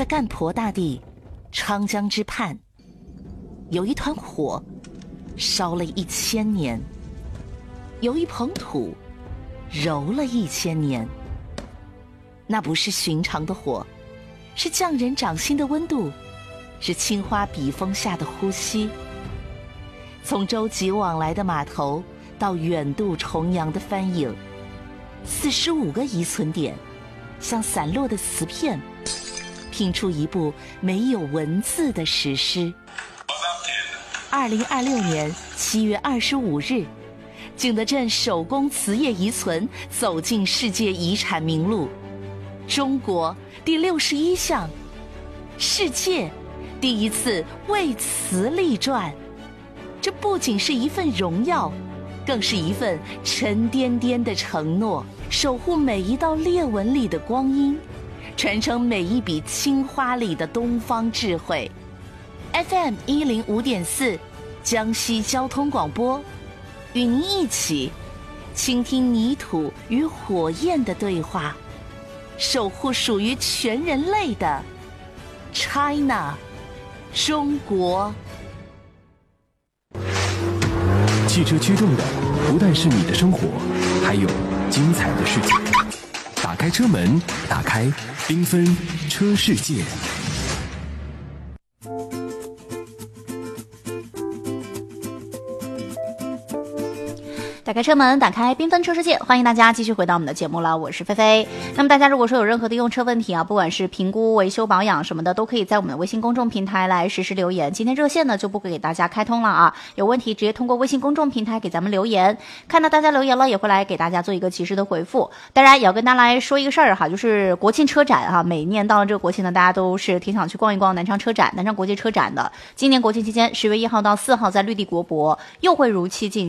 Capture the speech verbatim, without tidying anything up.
在干婆大地昌江之畔，有一团火烧了一千年，有一捧土揉了一千年。那不是寻常的火，是匠人掌心的温度，是青花笔锋下的呼吸。从舟楫往来的码头到远渡重洋的帆影，四十五个遗存点像散落的瓷片，拼出一部没有文字的史诗。二零二六年七月二十五日，景德镇手工瓷业遗存走进世界遗产名录，中国第六十一项，世界第一次为瓷立传。这不仅是一份荣耀，更是一份沉甸甸的承诺，守护每一道裂纹里的光阴，传承每一笔青花里的东方智慧。 F M 一零五点四江西交通广播，与您一起倾听泥土与火焰的对话，守护属于全人类的 China 中国。 汽车驱动的不但是你的生活，还有精彩的世界。打开车门，打开缤纷车世界。 打开车门，打开缤纷车世界，欢迎大家继续回到我们的节目了，我是菲菲。那么大家如果说有任何的用车问题啊，不管是评估、维修、保养什么的，都可以在我们的微信公众平台来实时留言。今天热线呢就不会给大家开通了啊，有问题直接通过微信公众平台给咱们留言，看到大家留言了也会来给大家做一个及时的回复。当然也要跟大家来说一个事儿哈，就是国庆车展哈，每年到了这个国庆呢，大家都是挺想去逛一逛南昌车展、南昌国际车展的。今年国庆期间，十月一号到四号在绿地国博又会如期进行